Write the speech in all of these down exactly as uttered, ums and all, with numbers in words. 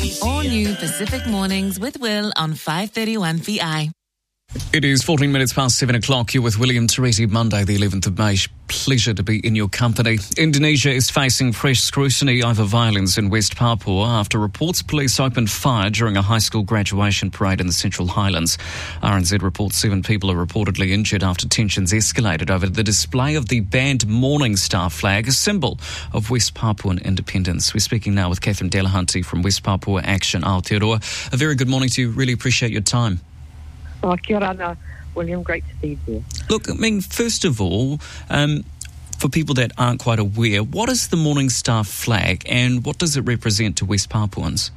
All new Pacific Mornings with Will on five thirty-one P I. It is fourteen minutes past seven o'clock. You're with William Teresi, Monday the eleventh of May. Pleasure to be in your company. Indonesia is facing fresh scrutiny over violence in West Papua after reports police opened fire during a high school graduation parade in the Central Highlands. R N Z reports seven people are reportedly injured after tensions escalated over the display of the banned Morning Star flag, a symbol of West Papuan independence. We're speaking now with Catherine Delahunty from West Papua Action Aotearoa. A very good morning to you. Really appreciate your time. Oh, kia ora, ana, William. Great to see you. Look, I mean, first of all, um, for people that aren't quite aware, what is the Morning Star flag and what does it represent to West Papuans?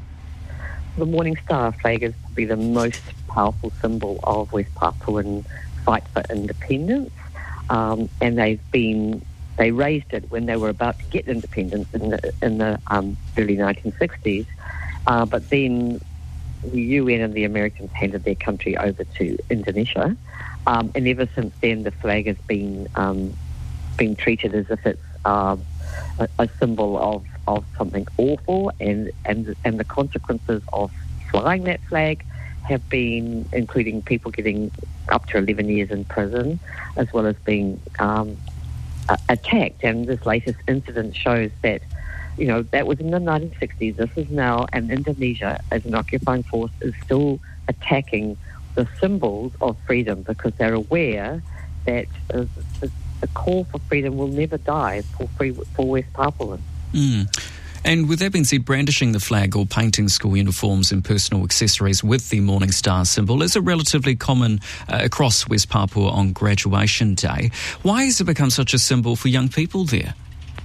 The Morning Star flag is probably the most powerful symbol of West Papuan fight for independence, um, and they've been they raised it when they were about to get independence in the in the um, early nineteen sixties, uh, but then the U N and the Americans handed their country over to Indonesia, um, and ever since then the flag has been um, been treated as if it's uh, a, a symbol of, of something awful, and, and and the consequences of flying that flag have been including people getting up to eleven years in prison, as well as being um, a- attacked. And this latest incident shows that, you know, that was in the nineteen sixties. This is now, and Indonesia, as an occupying force, is still attacking the symbols of freedom because they're aware that uh, the, the call for freedom will never die for free, for West Papuans. Mm. And with that being said, brandishing the flag or painting school uniforms and personal accessories with the Morning Star symbol is a relatively common uh, across West Papua on graduation day. Why has it become such a symbol for young people there?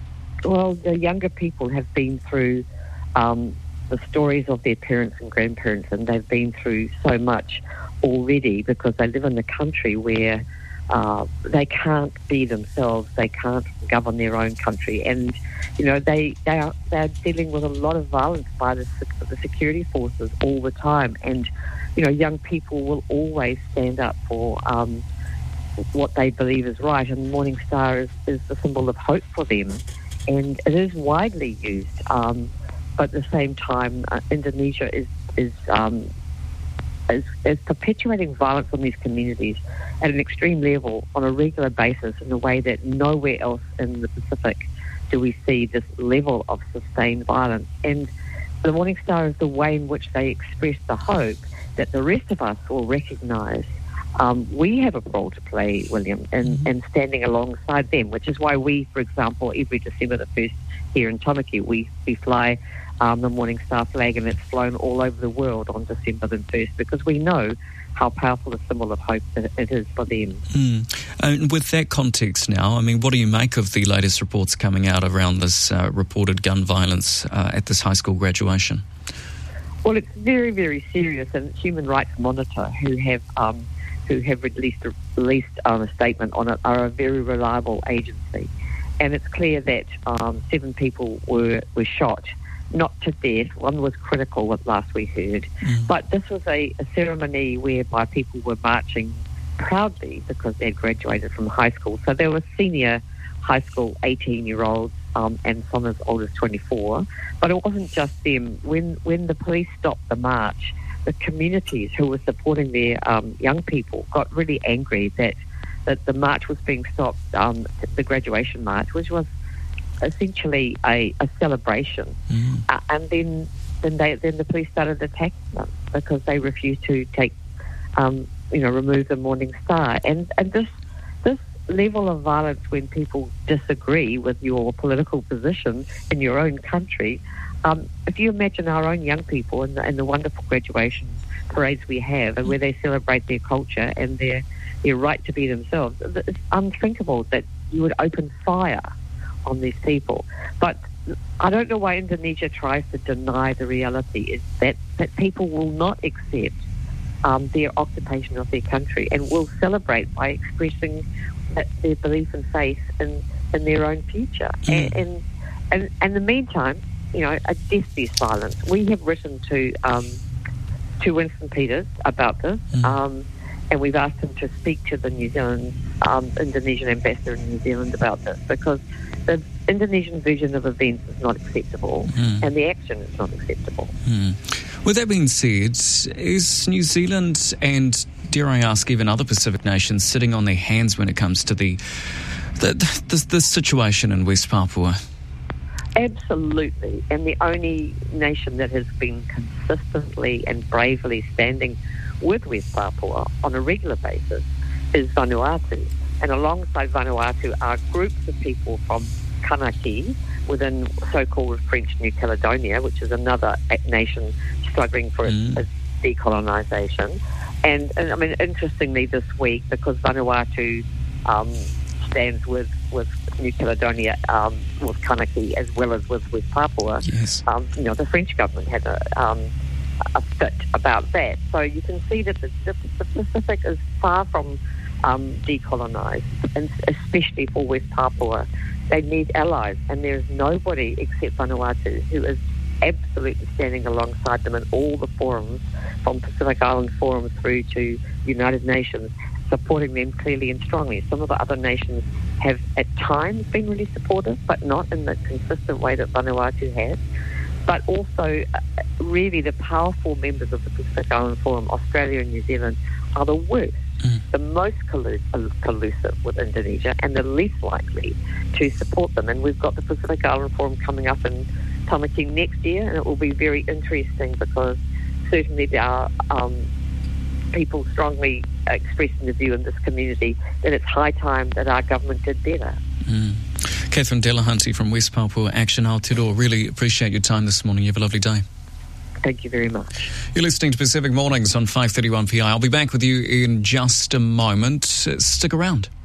Well, the younger people have been through um, the stories of their parents and grandparents, and they've been through so much already because they live in a country where uh, they can't be themselves, they can't govern their own country, and you know they they are they're dealing with a lot of violence by the the security forces all the time, and you know young people will always stand up for Um, what they believe is right, and the Morning Star is, is the symbol of hope for them. And it is widely used, um, but at the same time, uh, Indonesia is is, um, is is perpetuating violence on these communities at an extreme level on a regular basis in a way that nowhere else in the Pacific do we see this level of sustained violence. And the Morning Star is the way in which they express the hope that the rest of us will recognise Um, we have a role to play, William, in, mm-hmm. in standing alongside them, which is why we, for example, every December the first here in Tamaki, we, we fly um, the Morning Star flag, and it's flown all over the world on December the first because we know how powerful a symbol of hope that it is for them. Mm. And with that context now, I mean, what do you make of the latest reports coming out around this uh, reported gun violence uh, at this high school graduation? Well, it's very, very serious, and Human Rights Monitor, who have... Um, who have released, released um, a statement on it, are a very reliable agency. And it's clear that um, seven people were, were shot, not to death. One was critical, what last we heard. Mm. But this was a, a ceremony whereby people were marching proudly because they had graduated from high school. So there were senior high school eighteen-year-olds um, and some as old as twenty-four. But it wasn't just them. When, when the police stopped the march, the communities who were supporting their um, young people got really angry that, that the march was being stopped, um, the graduation march, which was essentially a, a celebration. Mm. Uh, and then then they then the police started attacking them because they refused to take, um, you know, remove the Morning Star. And and this this level of violence when people disagree with your political position in your own country. Um, if you imagine our own young people and the, and the wonderful graduation parades we have, and where they celebrate their culture and their their right to be themselves, it's unthinkable that you would open fire on these people. But I don't know why Indonesia tries to deny the reality is that, that people will not accept um, their occupation of their country and will celebrate by expressing that, their belief and faith in, in their own future. Mm. And, and, and, and in the meantime, you know, a death beats violence. We have written to um, to Winston Peters about this, mm. um, and we've asked him to speak to the New Zealand um, Indonesian ambassador in New Zealand about this because the Indonesian version of events is not acceptable, mm. and the action is not acceptable. Mm. With that being said, is New Zealand and, dare I ask, even other Pacific nations sitting on their hands when it comes to the the, the, the situation in West Papua? Absolutely, and the only nation that has been consistently and bravely standing with West Papua on a regular basis is Vanuatu. And alongside Vanuatu are groups of people from Kanaki within so-called French New Caledonia, which is another nation struggling for mm. its, its decolonisation. And, and, I mean, interestingly this week, because Vanuatu um, stands with, with New Caledonia, um, with Kanaki, as well as with West Papua, yes. um, you know, the French government had a, um, a fit about that. So you can see that the, the, the Pacific is far from um, decolonised, and especially for West Papua. They need allies, and there is nobody except Vanuatu who is absolutely standing alongside them in all the forums, from Pacific Island forums through to United Nations, supporting them clearly and strongly. Some of the other nations have at times been really supportive, but not in the consistent way that Vanuatu has. But also, uh, really, the powerful members of the Pacific Island Forum, Australia and New Zealand, are the worst, mm. the most collu- collusive with Indonesia, and the least likely to support them. And we've got the Pacific Island Forum coming up in Tamaki next year, and it will be very interesting because certainly there are um, people strongly expressing the view in this community that it's high time that our government did better. Mm. Catherine Delahunty from West Papua Action Aotearoa, really appreciate your time this morning. You have a lovely day. Thank you very much. You're listening to Pacific Mornings on five thirty-one P I. I'll be back with you in just a moment. Stick around.